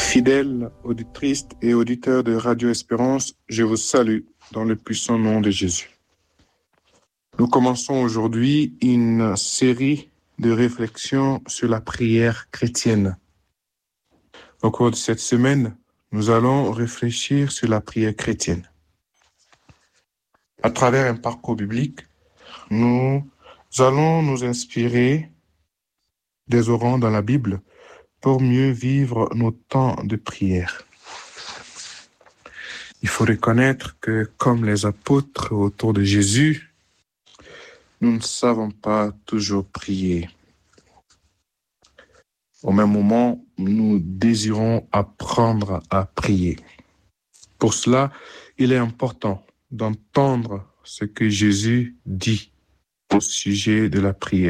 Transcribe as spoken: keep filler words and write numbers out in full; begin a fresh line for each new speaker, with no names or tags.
Fidèles auditrices et auditeurs de Radio Espérance, je vous salue dans le puissant nom de Jésus. Nous commençons aujourd'hui une série de réflexions sur la prière chrétienne. Au cours de cette semaine, nous allons réfléchir sur la prière chrétienne. À travers un parcours biblique, nous allons nous inspirer des orants dans la Bible pour mieux vivre nos temps de prière. Il faut reconnaître que, comme les apôtres autour de Jésus, nous ne savons pas toujours prier. Au même moment, nous désirons apprendre à prier. Pour cela, il est important d'entendre ce que Jésus dit au sujet de la prière.